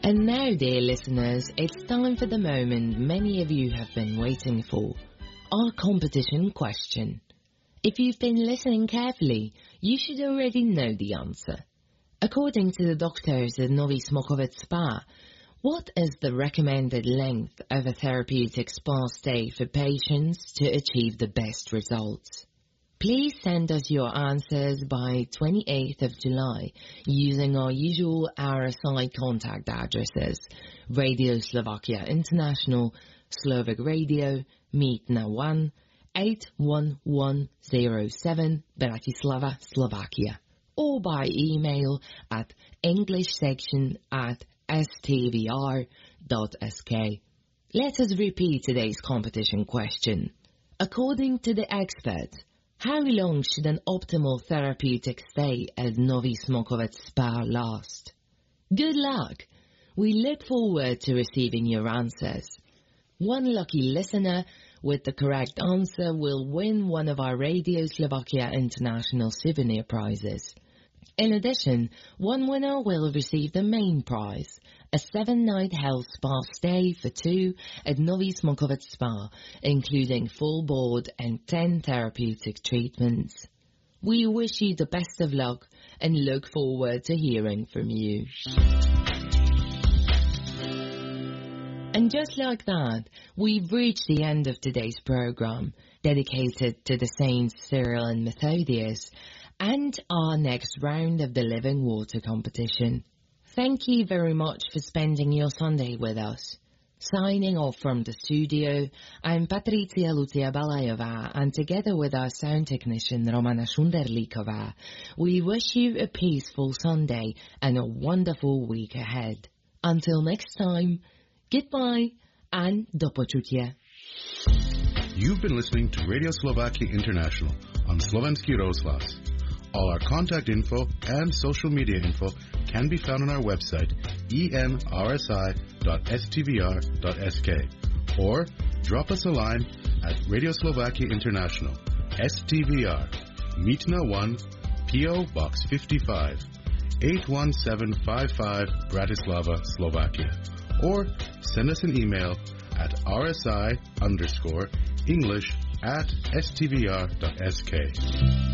And now, dear listeners, it's time for the moment many of you have been waiting for. Our competition question. If you've been listening carefully, you should already know the answer. According to the doctors at Novi Smokovec Spa, what is the recommended length of a therapeutic spa stay for patients to achieve the best results? Please send us your answers by 28th of July using our usual RSI contact addresses: Radio Slovakia International, Slovak Radio, Mýtna 1, 81107, Bratislava, Slovakia, or by email at englishsection@stvr.sk. Let us repeat today's competition question. According to the experts, how long should an optimal therapeutic stay at Novi Smokovec Spa last? Good luck! We look forward to receiving your answers. One lucky listener with the correct answer will win one of our Radio Slovakia International souvenir prizes. In addition, one winner will receive the main prize, a 7-night health spa stay for 2 at Novi Smokovec Spa, including full board and 10 therapeutic treatments. We wish you the best of luck and look forward to hearing from you. And just like that, we've reached the end of today's program, dedicated to the saints Cyril and Methodius, and our next round of the Living Water competition. Thank you very much for spending your Sunday with us. Signing off from the studio, I'm Patricia Lucia Balajová, and together with our sound technician Romana Šunderlíková, we wish you a peaceful Sunday and a wonderful week ahead. Until next time, goodbye and do počutia. You've been listening to Radio Slovakia International on Slovenský rozhlas. All our contact info and social media info can be found on our website enrsi.stvr.sk or drop us a line at Radio Slovakia International, STVR, Mýtna 1, PO Box 55, 81755, Bratislava, Slovakia. Or send us an email at rsi_English@stvr.sk.